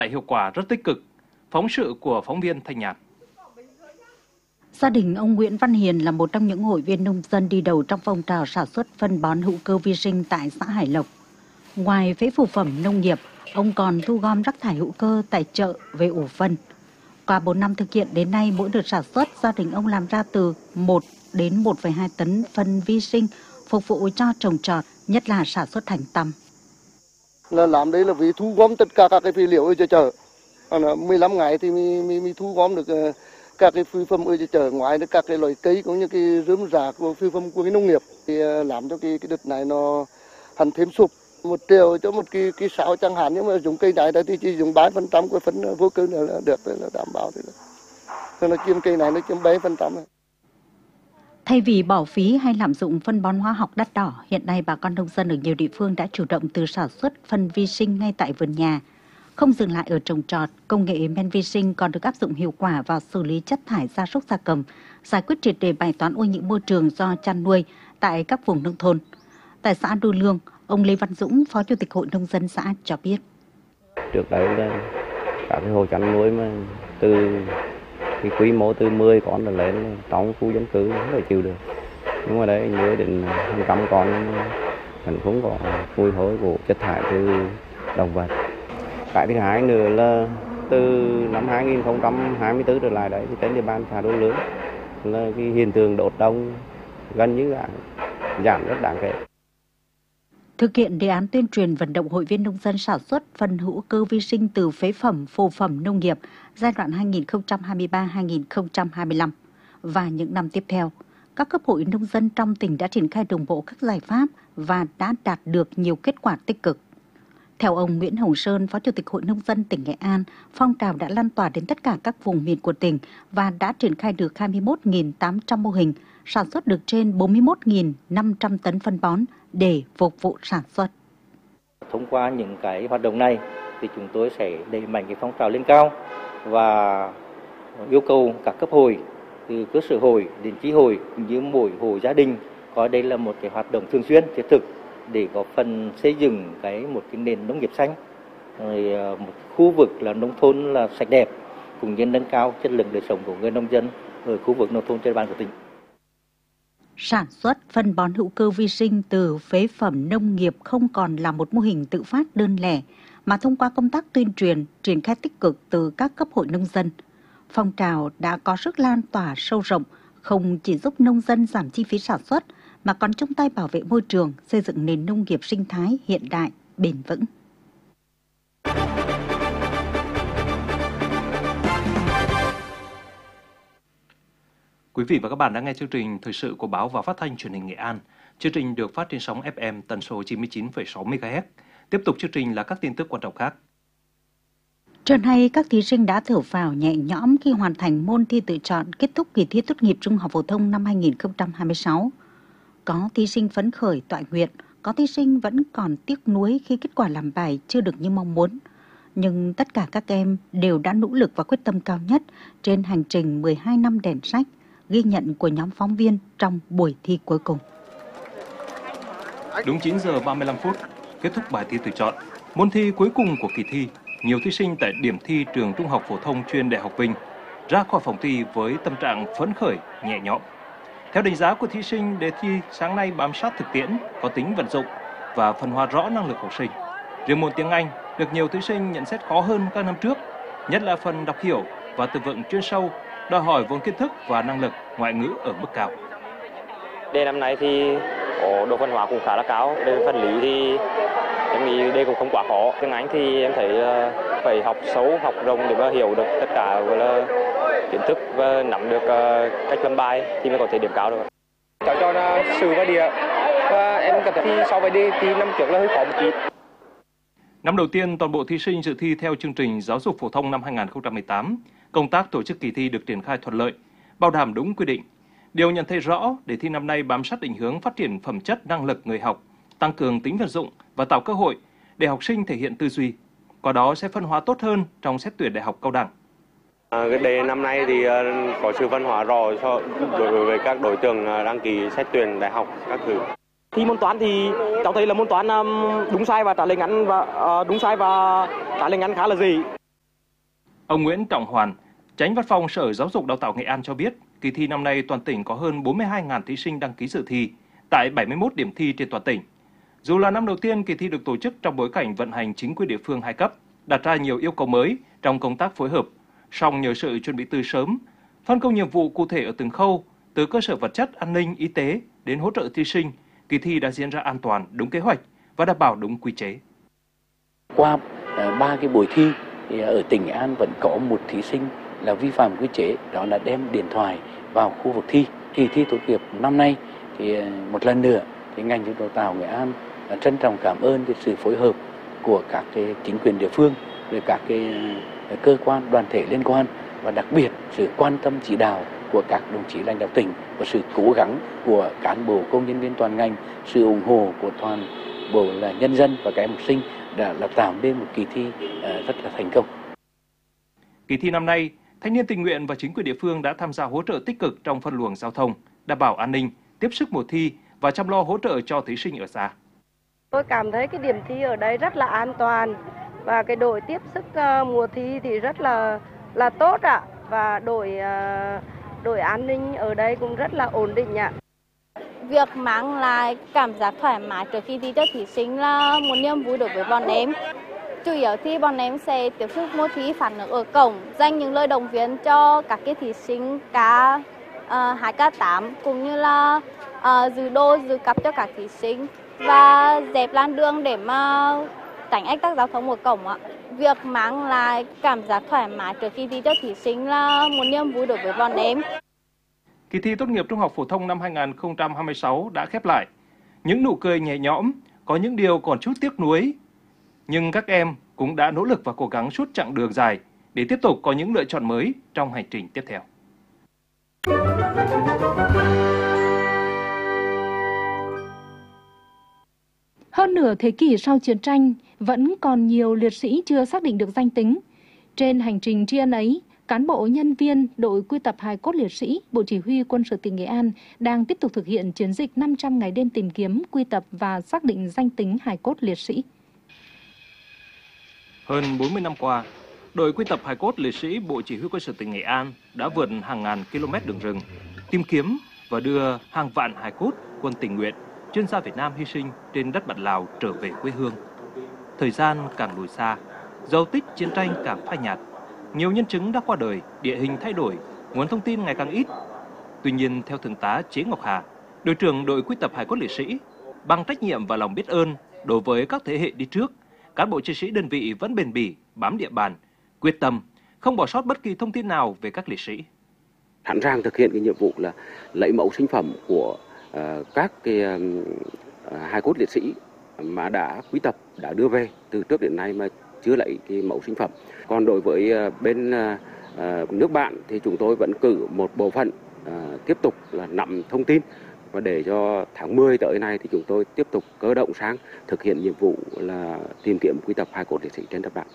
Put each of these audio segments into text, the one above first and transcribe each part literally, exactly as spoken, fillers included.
Tại hiệu quả rất tích cực. Phóng sự của phóng viên Thanh Nhàn. Gia đình ông Nguyễn Văn Hiền là một trong những hội viên nông dân đi đầu trong phong trào sản xuất phân bón hữu cơ vi sinh tại xã Hải Lộc. Ngoài phế phụ phẩm nông nghiệp, ông còn thu gom rác thải hữu cơ tại chợ về ủ phân. Qua bốn năm thực hiện đến nay, mỗi đợt sản xuất, gia đình ông làm ra từ một đến một phẩy hai tấn phân vi sinh phục vụ cho trồng trọt, nhất là sản xuất thành tăm. Là làm đấy là vì thu gom tất cả các cái phế liệu ở chợ chợ. mười lăm ngày thì mình, mình, mình thu gom được các cái phế phẩm ở chợ chợ, ngoài các cái loại cây cũng như cái rơm rạ của phế phẩm của cái nông nghiệp, thì làm cho cái cái đợt này nó hẳn thêm sụp. Một triệu cho một cái cái sáo chẳng hạn, nhưng mà dùng cây này thì chỉ dùng ba phần trăm của phân vô cơ nữa là được, là đảm bảo thì là nó chiếm cây này nó chiếm bảy phần trăm. Thay vì bỏ phí hay lạm dụng phân bón hóa học đắt đỏ, hiện nay bà con nông dân ở nhiều địa phương đã chủ động từ sản xuất phân vi sinh ngay tại vườn nhà. Không dừng lại ở trồng trọt, công nghệ men vi sinh còn được áp dụng hiệu quả vào xử lý chất thải gia súc gia cầm, giải quyết triệt để bài toán ô nhiễm môi trường do chăn nuôi tại các vùng nông thôn. Tại xã Đô Lương, ông Lê Văn Dũng, Phó Chủ tịch Hội Nông dân xã cho biết. Trước đấy là các cái hộ chăn nuôi mà từ cái quy mô từ mười con trở lên trong khu dân cư không thể chịu được. Nhưng mà đấy nuôi đến hàng trăm con vẫn không có mùi hôi của chất thải từ động vật. Cái thứ hai nữa là từ năm hai nghìn không trăm hai mươi tư trở lại đấy thì trên địa bàn xã Đô Lương là cái hiện tượng đốt đồng gần như là giảm rất đáng kể. Thực hiện đề án tuyên truyền vận động hội viên nông dân sản xuất phân hữu cơ vi sinh từ phế phẩm, phụ phẩm nông nghiệp giai đoạn hai nghìn không trăm hai mươi ba đến hai nghìn không trăm hai mươi lăm và những năm tiếp theo, các cấp hội nông dân trong tỉnh đã triển khai đồng bộ các giải pháp và đã đạt được nhiều kết quả tích cực. Theo ông Nguyễn Hồng Sơn, Phó Chủ tịch Hội Nông dân tỉnh Nghệ An, phong trào đã lan tỏa đến tất cả các vùng miền của tỉnh và đã triển khai được hai mươi mốt nghìn tám trăm mô hình, sản xuất được trên bốn mươi mốt nghìn năm trăm tấn phân bón để phục vụ sản xuất. Thông qua những cái hoạt động này thì chúng tôi sẽ đẩy mạnh cái phong trào lên cao và yêu cầu các cấp hội, từ cơ sở hội đến chi hội cũng như mỗi hộ gia đình coi đây là một cái hoạt động thường xuyên thiết thực để góp phần xây dựng cái một cái nền nông nghiệp xanh, rồi một khu vực là nông thôn là sạch đẹp, cũng như nâng cao chất lượng đời sống của người nông dân ở khu vực nông thôn trên địa bàn của tỉnh. Sản xuất phân bón hữu cơ vi sinh từ phế phẩm nông nghiệp không còn là một mô hình tự phát đơn lẻ, mà thông qua công tác tuyên truyền, triển khai tích cực từ các cấp hội nông dân. Phong trào đã có sức lan tỏa sâu rộng, không chỉ giúp nông dân giảm chi phí sản xuất, mà còn chung tay bảo vệ môi trường, xây dựng nền nông nghiệp sinh thái hiện đại, bền vững. Quý vị và các bạn đang nghe chương trình thời sự của Báo và Phát thanh Truyền hình Nghệ An. Chương trình được phát trên sóng ép em tần số chín mươi chín phẩy sáu mê ga héc. Tiếp tục chương trình là các tin tức quan trọng khác. Trưa nay, các thí sinh đã thở phào nhẹ nhõm khi hoàn thành môn thi tự chọn kết thúc kỳ thi tốt nghiệp trung học phổ thông năm hai nghìn không trăm hai mươi sáu. Có thí sinh phấn khởi toại nguyện, có thí sinh vẫn còn tiếc nuối khi kết quả làm bài chưa được như mong muốn. Nhưng tất cả các em đều đã nỗ lực và quyết tâm cao nhất trên hành trình mười hai năm đèn sách, ghi nhận của nhóm phóng viên trong buổi thi cuối cùng. Đúng chín giờ ba mươi lăm phút, kết thúc bài thi tự chọn, môn thi cuối cùng của kỳ thi. Nhiều thí sinh tại điểm thi trường Trung học phổ thông chuyên Đại học Vinh ra khỏi phòng thi với tâm trạng phấn khởi, nhẹ nhõm. Theo đánh giá của thí sinh, đề thi sáng nay bám sát thực tiễn, có tính vận dụng và phân hóa rõ năng lực học sinh. Riêng môn tiếng Anh được nhiều thí sinh nhận xét khó hơn các năm trước, nhất là phần đọc hiểu và từ vựng chuyên sâu, đòi hỏi vốn kiến thức và năng lực ngoại ngữ ở mức cao. Đề năm nay thì có độ phân hóa cũng khá là cao. Đề phần lý thì em nghĩ đề cũng không quá khó. Tiếng Anh thì em thấy phải học sâu, học rộng để mà hiểu được tất cả gọi là kiến thức và nắm được cách làm bài thì mới có thể điểm cao được. Cháu cho là sử và địa và em cảm thấy thi so với đề thi năm trước là hơi khó một chút. Năm đầu tiên, toàn bộ thí sinh dự thi theo chương trình giáo dục phổ thông năm hai nghìn không trăm mười tám. Công tác tổ chức kỳ thi được triển khai thuận lợi, bảo đảm đúng quy định. Điều nhận thấy rõ, đề thi năm nay bám sát định hướng phát triển phẩm chất năng lực người học, tăng cường tính vận dụng và tạo cơ hội để học sinh thể hiện tư duy. Qua đó sẽ phân hóa tốt hơn trong xét tuyển đại học cao đẳng. À, cái đề năm nay thì có sự phân hóa rõ so đối với các đối tượng đăng ký xét tuyển đại học các thứ. Thi môn toán thì cháu thấy là môn toán đúng sai và trả lời ngắn và đúng sai và trả lời ngắn khá là dễ. Ông Nguyễn Trọng Hoàn, Chánh Văn phòng Sở Giáo dục Đào tạo Nghệ An cho biết, kỳ thi năm nay toàn tỉnh có hơn bốn mươi hai nghìn thí sinh đăng ký dự thi tại bảy mươi mốt điểm thi trên toàn tỉnh. Dù là năm đầu tiên kỳ thi được tổ chức trong bối cảnh vận hành chính quyền địa phương hai cấp, đặt ra nhiều yêu cầu mới trong công tác phối hợp, song nhờ sự chuẩn bị từ sớm, phân công nhiệm vụ cụ thể ở từng khâu, từ cơ sở vật chất, an ninh, y tế đến hỗ trợ thí sinh, kỳ thi đã diễn ra an toàn, đúng kế hoạch và đảm bảo đúng quy chế. Qua ba cái buổi thi thì ở tỉnh Nghệ An vẫn có một thí sinh là vi phạm quy chế, đó là đem điện thoại vào khu vực thi. Kỳ thi tốt nghiệp năm nay thì một lần nữa thì ngành giáo dục đào tạo Nghệ An trân trọng cảm ơn cái sự phối hợp của các cái chính quyền địa phương, rồi các cái cơ quan đoàn thể liên quan và đặc biệt sự quan tâm chỉ đạo của các đồng chí lãnh đạo tỉnh và sự cố gắng của cán bộ công nhân viên toàn ngành, sự ủng hộ của toàn bộ là nhân dân và các em học sinh đã là tạo nên một kỳ thi rất là thành công. Kỳ thi năm nay, thanh niên tình nguyện và chính quyền địa phương đã tham gia hỗ trợ tích cực trong phân luồng giao thông, đảm bảo an ninh, tiếp sức mùa thi và chăm lo hỗ trợ cho thí sinh ở xa. Tôi cảm thấy cái điểm thi ở đây rất là an toàn và cái đội tiếp sức uh, mùa thi thì rất là là tốt ạ, và đội uh, đội an ninh ở đây cũng rất là ổn định ạ. Việc mang lại cảm giác thoải mái trước khi thi cho thí sinh là một niềm vui đối với bọn em. Chủ yếu thì bọn em sẽ tiếp sức mùa thi phản ứng ở cổng, dành những lời động viên cho các cái thí sinh K hai K tám cũng như là uh, dự đô dự cặp cho các thí sinh và dẹp làn đường để mà tránh ách tắc giao thông ở cổng ạ. Việc mang lại cảm giác thoải mái trước khi thi cho thí sinh là một niềm vui đối với bọn em. Kỳ thi tốt nghiệp trung học phổ thông năm hai nghìn không trăm hai mươi sáu đã khép lại. Những nụ cười nhẹ nhõm, có những điều còn chút tiếc nuối. Nhưng các em cũng đã nỗ lực và cố gắng suốt chặng đường dài để tiếp tục có những lựa chọn mới trong hành trình tiếp theo. Hơn nửa thế kỷ sau chiến tranh, vẫn còn nhiều liệt sĩ chưa xác định được danh tính. Trên hành trình tri ân ấy, cán bộ nhân viên đội quy tập hài cốt liệt sĩ, Bộ Chỉ huy Quân sự tỉnh Nghệ An đang tiếp tục thực hiện chiến dịch năm trăm ngày đêm tìm kiếm, quy tập và xác định danh tính hài cốt liệt sĩ. Hơn bốn mươi năm qua, đội quy tập hài cốt liệt sĩ Bộ Chỉ huy Quân sự tỉnh Nghệ An đã vượt hàng ngàn km đường rừng, tìm kiếm và đưa hàng vạn hài cốt quân tình nguyện, chuyên gia Việt Nam hy sinh trên đất bạn Lào trở về quê hương. Thời gian càng lùi xa, dấu tích chiến tranh càng phai nhạt, nhiều nhân chứng đã qua đời, địa hình thay đổi, nguồn thông tin ngày càng ít. Tuy nhiên, theo Thượng tá Chế Ngọc Hà, đội trưởng đội quy tập hài cốt liệt sĩ, bằng trách nhiệm và lòng biết ơn đối với các thế hệ đi trước, cán bộ chiến sĩ đơn vị vẫn bền bỉ bám địa bàn, quyết tâm không bỏ sót bất kỳ thông tin nào về các liệt sĩ. Sẵn sàng thực hiện cái nhiệm vụ là lấy mẫu sinh phẩm của uh, các cái uh, hài cốt liệt sĩ mà đã quy tập, đã đưa về từ trước đến nay mà chưa lấy cái mẫu sinh phẩm. Còn đối với uh, bên uh, uh, nước bạn thì chúng tôi vẫn cử một bộ phận uh, tiếp tục là nắm thông tin, và để cho tháng mười tới này thì chúng tôi tiếp tục cơ động sang thực hiện nhiệm vụ là tìm kiếm quy tập hài cốt liệt sĩ trên đất bạn.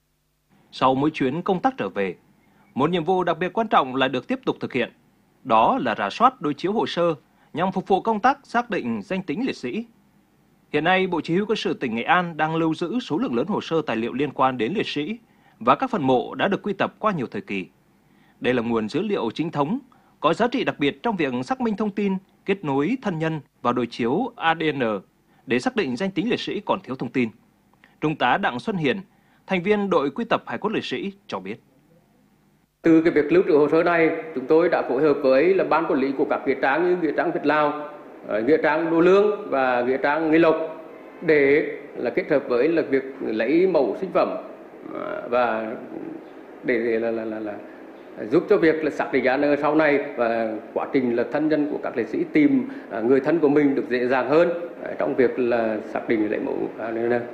Sau mỗi chuyến công tác trở về, một nhiệm vụ đặc biệt quan trọng lại được tiếp tục thực hiện. Đó là rà soát đối chiếu hồ sơ nhằm phục vụ công tác xác định danh tính liệt sĩ. Hiện nay, Bộ Chỉ huy Quân sự tỉnh Nghệ An đang lưu giữ số lượng lớn hồ sơ tài liệu liên quan đến liệt sĩ và các phần mộ đã được quy tập qua nhiều thời kỳ. Đây là nguồn dữ liệu chính thống, có giá trị đặc biệt trong việc xác minh thông tin, kết nối thân nhân và đối chiếu a đê en để xác định danh tính liệt sĩ còn thiếu thông tin. Trung tá Đặng Xuân Hiền, thành viên đội quy tập hài cốt liệt sĩ cho biết. Từ cái việc lưu trữ hồ sơ này, chúng tôi đã phối hợp với là ban quản lý của các nghĩa trang như nghĩa trang Việt Lào, nghĩa trang Đô Lương và nghĩa trang Nghi Lộc để là kết hợp với là việc lấy mẫu sinh phẩm và để là, là, là, là giúp cho việc là xác định a đê en sau này và quá trình là thân nhân của các liệt sĩ tìm người thân của mình được dễ dàng hơn trong việc là xác định lấy mẫu a đê en.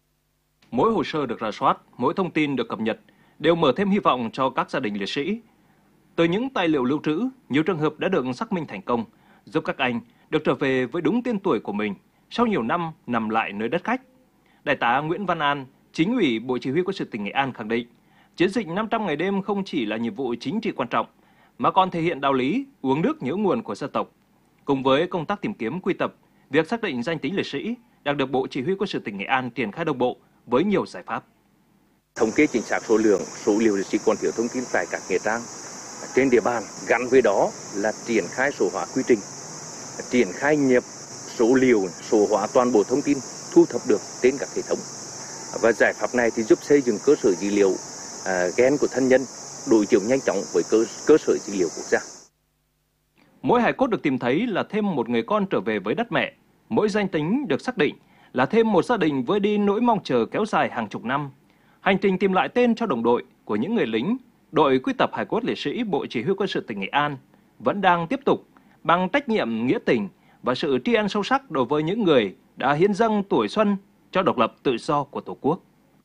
Mỗi hồ sơ được rà soát, mỗi thông tin được cập nhật đều mở thêm hy vọng cho các gia đình liệt sĩ. Từ những tài liệu lưu trữ, nhiều trường hợp đã được xác minh thành công, giúp các anh được trở về với đúng tên tuổi của mình sau nhiều năm nằm lại nơi đất khách. Đại tá Nguyễn Văn An, Chính ủy Bộ Chỉ huy Quân sự tỉnh Nghệ An khẳng định, chiến dịch năm trăm ngày đêm không chỉ là nhiệm vụ chính trị quan trọng, mà còn thể hiện đạo lý uống nước nhớ nguồn của dân tộc. Cùng với công tác tìm kiếm quy tập, việc xác định danh tính liệt sĩ đang được Bộ Chỉ huy Quân sự tỉnh Nghệ An triển khai đồng bộ với nhiều giải pháp. Thống kê chính xác số lượng, số liệu liệt sĩ còn thiếu thông tin tại các nghĩa trang trên địa bàn, gắn với đó là triển khai số hóa quy trình, triển khai nhập số liệu, số hóa toàn bộ thông tin thu thập được trên các hệ thống. Và giải pháp này thì giúp xây dựng cơ sở dữ liệu à, gen của thân nhân đối chiếu nhanh chóng với cơ, cơ sở dữ liệu quốc gia. Mỗi hài cốt được tìm thấy là thêm một người con trở về với đất mẹ. Mỗi danh tính được xác định là thêm một gia đình vơi đi nỗi mong chờ kéo dài hàng chục năm. Hành trình tìm lại tên cho đồng đội của những người lính, đội quy tập hài cốt liệt sĩ Bộ Chỉ huy Quân sự tỉnh Nghệ An vẫn đang tiếp tục bằng trách nhiệm nghĩa tình và sự tri ân sâu sắc đối với những người đã hiến dâng tuổi xuân cho độc lập tự do của Tổ quốc.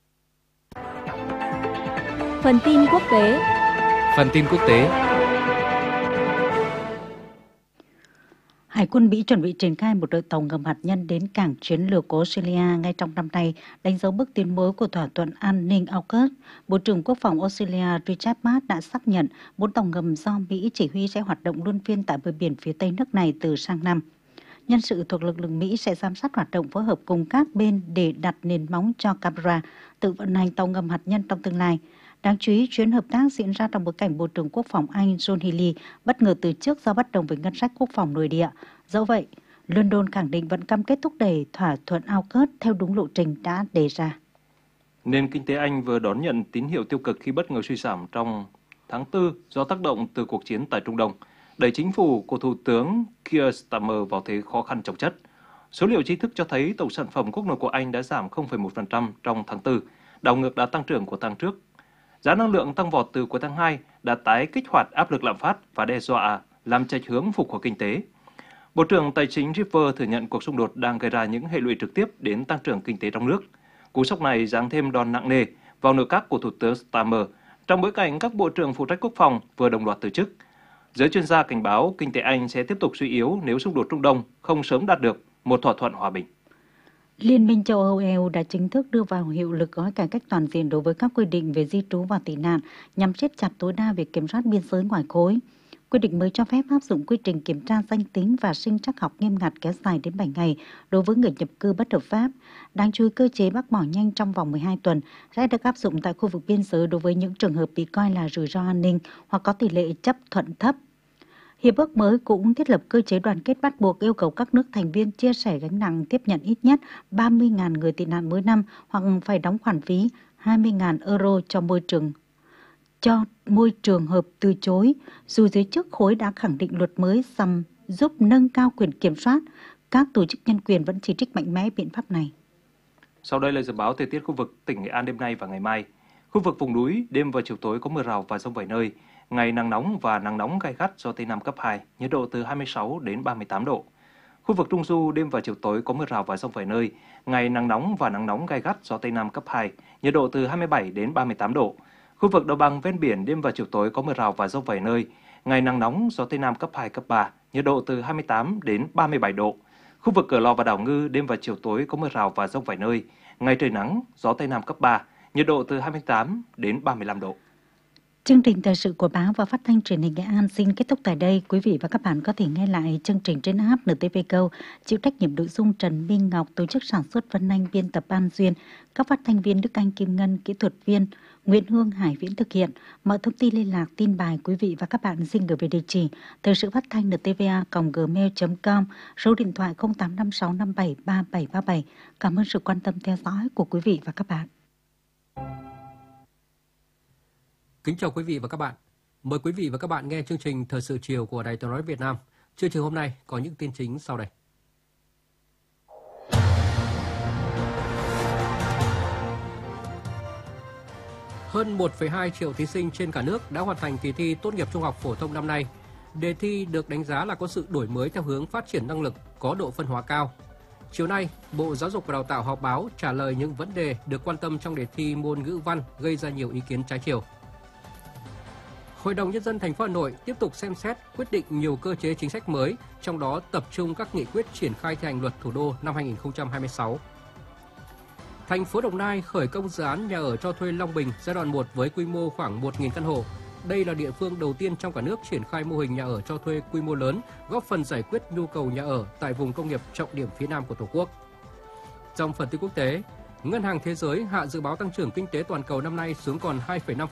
Phần tin quốc tế. Phần tin quốc tế. Hải quân Mỹ chuẩn bị triển khai một đội tàu ngầm hạt nhân đến cảng chiến lược của Australia ngay trong năm nay, đánh dấu bước tiến mới của thỏa thuận an ninh AUKUS. Bộ trưởng Quốc phòng Australia Richard Marles đã xác nhận bốn tàu ngầm do Mỹ chỉ huy sẽ hoạt động luân phiên tại bờ biển phía tây nước này từ sang năm. Nhân sự thuộc lực lượng Mỹ sẽ giám sát hoạt động phối hợp cùng các bên để đặt nền móng cho Canberra tự vận hành tàu ngầm hạt nhân trong tương lai. Đáng chú ý, chuyến hợp tác diễn ra trong bối cảnh Bộ trưởng Quốc phòng Anh John Healey bất ngờ từ chức do bất đồng với ngân sách quốc phòng nội địa. Dẫu vậy, London khẳng định vẫn cam kết thúc đẩy thỏa thuận AUKUS theo đúng lộ trình đã đề ra. Nền kinh tế Anh vừa đón nhận tín hiệu tiêu cực khi bất ngờ suy giảm trong tháng tư do tác động từ cuộc chiến tại Trung Đông, đẩy chính phủ của Thủ tướng Keir Starmer vào thế khó khăn chồng chất. Số liệu chính thức cho thấy tổng sản phẩm quốc nội của Anh đã giảm không phẩy một phần trăm trong tháng tư, đảo ngược đà tăng trưởng của tháng trước. Giá năng lượng tăng vọt từ cuối tháng hai đã tái kích hoạt áp lực lạm phát và đe dọa làm chệch hướng phục hồi kinh tế. Bộ trưởng Tài chính River thừa nhận cuộc xung đột đang gây ra những hệ lụy trực tiếp đến tăng trưởng kinh tế trong nước. Cú sốc này giáng thêm đòn nặng nề vào nội các của Thủ tướng Starmer trong bối cảnh các bộ trưởng phụ trách quốc phòng vừa đồng loạt từ chức. Giới chuyên gia cảnh báo kinh tế Anh sẽ tiếp tục suy yếu nếu xung đột Trung Đông không sớm đạt được một thỏa thuận hòa bình. Liên minh châu Âu E U đã chính thức đưa vào hiệu lực gói cải cách toàn diện đối với các quy định về di trú và tị nạn nhằm siết chặt tối đa việc kiểm soát biên giới ngoài khối. Quy định mới cho phép áp dụng quy trình kiểm tra danh tính và sinh trắc học nghiêm ngặt kéo dài đến bảy ngày đối với người nhập cư bất hợp pháp. Đáng chú ý, cơ chế bác bỏ nhanh trong vòng mười hai tuần sẽ được áp dụng tại khu vực biên giới đối với những trường hợp bị coi là rủi ro an ninh hoặc có tỷ lệ chấp thuận thấp. Hiệp ước mới cũng thiết lập cơ chế đoàn kết bắt buộc yêu cầu các nước thành viên chia sẻ gánh nặng tiếp nhận ít nhất ba mươi nghìn người tị nạn mỗi năm hoặc phải đóng khoản phí hai mươi nghìn euro cho môi trường cho môi trường hợp từ chối, dù giới chức khối đã khẳng định luật mới nhằm giúp nâng cao quyền kiểm soát, các tổ chức nhân quyền vẫn chỉ trích mạnh mẽ biện pháp này. Sau đây là dự báo thời tiết khu vực tỉnh Nghệ An đêm nay và ngày mai. Khu vực vùng núi, đêm và chiều tối có mưa rào và dông vài nơi, ngày nắng nóng và nắng nóng gay gắt gió Tây Nam cấp hai, nhiệt độ từ hai mươi sáu đến ba mươi tám độ. Khu vực Trung Du, đêm và chiều tối có mưa rào và dông vài nơi, ngày nắng nóng và nắng nóng gay gắt gió Tây Nam cấp hai, nhiệt độ từ hai mươi bảy đến ba mươi tám độ. Khu vực đồng bằng ven biển, đêm và chiều tối có mưa rào và dông vài nơi, ngày nắng nóng gió Tây Nam cấp hai, cấp ba, nhiệt độ từ hai mươi tám đến ba mươi bảy độ. Khu vực Cửa Lò và Đảo Ngư, đêm và chiều tối có mưa rào và dông vài nơi, ngày trời nắng, gió Tây Nam cấp ba, nhiệt độ từ hai mươi tám đến ba mươi lăm độ. Chương trình thời sự của báo và phát thanh truyền hình Nghệ An xin kết thúc tại đây. Quý vị và các bạn có thể nghe lại chương trình trên app en tê vê Go. Chịu trách nhiệm nội dung Trần Minh Ngọc, tổ chức sản xuất Vân Anh, biên tập An Duyên, các phát thanh viên Đức Anh, Kim Ngân, kỹ thuật viên Nguyễn Hương, Hải Viễn thực hiện. Mọi thông tin liên lạc, tin bài quý vị và các bạn xin gửi về địa chỉ thời sự phát thanh en tê vê a còng gmail chấm com, số điện thoại không tám năm sáu năm bảy ba bảy ba bảy. Cảm ơn sự quan tâm theo dõi của quý vị và các bạn. Kính chào quý vị và các bạn. Mời quý vị và các bạn nghe chương trình Thời sự chiều của Đài Tiếng nói Việt Nam. Chương trình hôm nay có những tin chính sau đây. Hơn một phẩy hai triệu thí sinh trên cả nước đã hoàn thành kỳ thi tốt nghiệp trung học phổ thông năm nay. Đề thi được đánh giá là có sự đổi mới theo hướng phát triển năng lực, có độ phân hóa cao. Chiều nay, Bộ Giáo dục và Đào tạo họp báo trả lời những vấn đề được quan tâm trong đề thi môn ngữ văn gây ra nhiều ý kiến trái chiều. Hội đồng Nhân dân thành phố Hà Nội tiếp tục xem xét quyết định nhiều cơ chế chính sách mới, trong đó tập trung các nghị quyết triển khai thi hành luật thủ đô năm hai nghìn không trăm hai mươi sáu. Thành phố Đồng Nai khởi công dự án nhà ở cho thuê Long Bình giai đoạn một với quy mô khoảng một nghìn căn hộ. Đây là địa phương đầu tiên trong cả nước triển khai mô hình nhà ở cho thuê quy mô lớn, góp phần giải quyết nhu cầu nhà ở tại vùng công nghiệp trọng điểm phía Nam của Tổ quốc. Trong phần tin quốc tế, Ngân hàng Thế giới hạ dự báo tăng trưởng kinh tế toàn cầu năm nay xuống còn hai phẩy năm